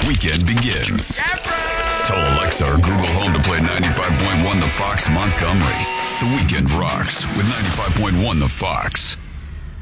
weekend begins. Tell Alexa or Google Home to play 95.1 The Fox Montgomery. The weekend rocks with 95.1 The Fox.